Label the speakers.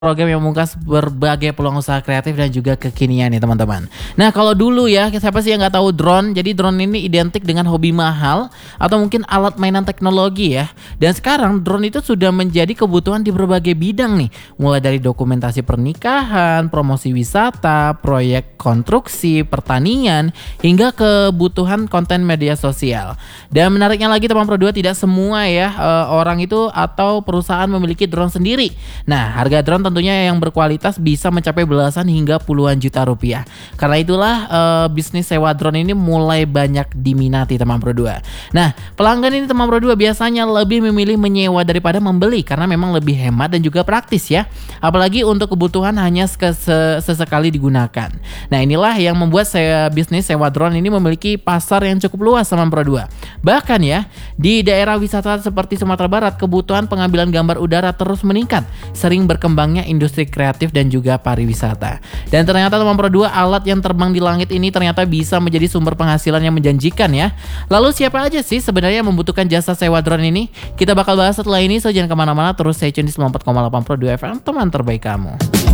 Speaker 1: Program yang membuka berbagai peluang usaha kreatif dan juga kekinian nih teman-teman. Nah kalau dulu ya, siapa sih yang nggak tahu drone? Jadi drone ini identik dengan hobi mahal atau mungkin alat mainan teknologi ya. Dan sekarang drone itu sudah menjadi kebutuhan di berbagai bidang nih. Mulai dari dokumentasi pernikahan, promosi wisata, proyek konstruksi, pertanian, hingga kebutuhan konten media sosial. Dan menariknya lagi teman Pro 2, tidak semua ya orang itu atau perusahaan memiliki drone sendiri. Nah harga drone tentunya yang berkualitas bisa mencapai belasan hingga puluhan juta rupiah. Karena itulah bisnis sewa drone ini mulai banyak diminati teman Pro 2. Nah, pelanggan ini teman Pro 2 biasanya lebih memilih menyewa daripada membeli karena memang lebih hemat dan juga praktis ya. Apalagi untuk kebutuhan hanya sesekali digunakan. Nah, inilah yang membuat bisnis sewa drone ini memiliki pasar yang cukup luas teman Pro 2. Bahkan ya, di daerah wisata seperti Sumatera Barat, kebutuhan pengambilan gambar udara terus meningkat, sering berkembangnya industri kreatif dan juga pariwisata. Dan ternyata teman Pro 2, alat yang terbang di langit ini ternyata bisa menjadi sumber penghasilan yang menjanjikan ya. Lalu siapa aja sih sebenarnya yang membutuhkan jasa sewa drone ini? Kita bakal bahas setelah ini, so jangan kemana-mana, terus stay tune di 94,8 Pro 2 FM, teman terbaik kamu.